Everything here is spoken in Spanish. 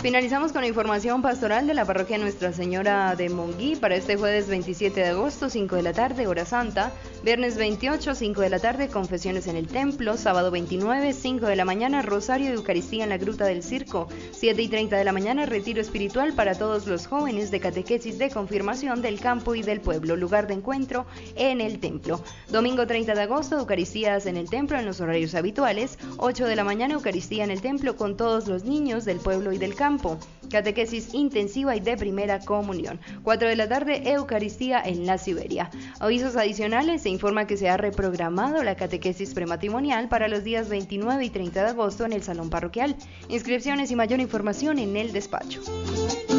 Finalizamos con la información pastoral de la parroquia Nuestra Señora de Monguí para este jueves 27 de agosto, 5 de la tarde, hora santa. Viernes 28, 5 de la tarde, confesiones en el templo. Sábado 29, 5 de la mañana, rosario de Eucaristía en la Gruta del Circo. 7:30 de la mañana, retiro espiritual para todos los jóvenes de catequesis de confirmación del campo y del pueblo. Lugar de encuentro en el templo. Domingo 30 de agosto, Eucaristías en el templo en los horarios habituales. 8 de la mañana, Eucaristía en el templo con todos los niños del pueblo y del campo. Catequesis intensiva y de primera comunión. 4 de la tarde, Eucaristía en la Siberia. Avisos adicionales, se informa que se ha reprogramado la catequesis prematrimonial para los días 29 y 30 de agosto en el Salón Parroquial. Inscripciones y mayor información en el despacho.